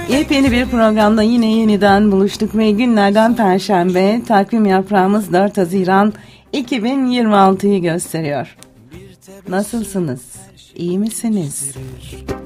Yepyeni bir programda yine yeniden buluştuk ve günlerden Perşembe, takvim yaprağımız 4 Haziran 2026'yı gösteriyor. Nasılsınız? İyi misiniz?